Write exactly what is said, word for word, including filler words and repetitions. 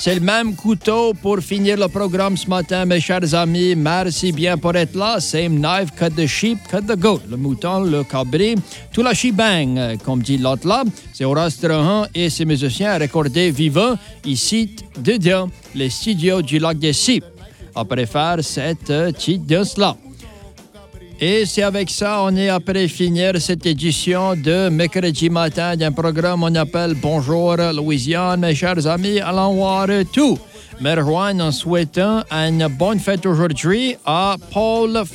C'est le même couteau pour finir le programme ce matin, mes chers amis. Merci bien pour être là. Same knife, cut the sheep, cut the goat. Le mouton, le cabri, tout la shebang, comme dit l'autre là. C'est Horace Trahan et ses musiciens recordés vivants ici dedans les studios du Lac des Cipes. Après faire cette petite danse-là. Et c'est avec ça, on est après finir cette édition de mercredi matin d'un programme qu'on appelle Bonjour Louisiane, mes chers amis, allons voir tout. Me rejoindre en souhaitant une bonne fête aujourd'hui à Paul